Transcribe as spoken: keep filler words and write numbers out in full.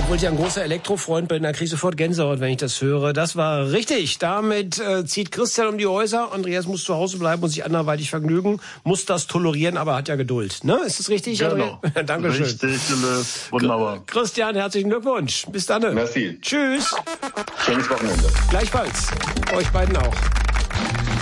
Obwohl ich ein großer Elektrofreund bin, da kriege ich sofort Gänsehaut, wenn ich das höre. Das war richtig. Damit äh, zieht Christian um die Häuser. Andreas muss zu Hause bleiben und sich anderweitig vergnügen. Muss das tolerieren, aber hat ja Geduld. Ne? Ist das richtig? Genau. Dankeschön. Richtig gelöst. Wunderbar. Christian, herzlichen Glückwunsch. Bis dann. Merci. Tschüss. Schönes Wochenende. Gleichfalls. Euch beiden auch.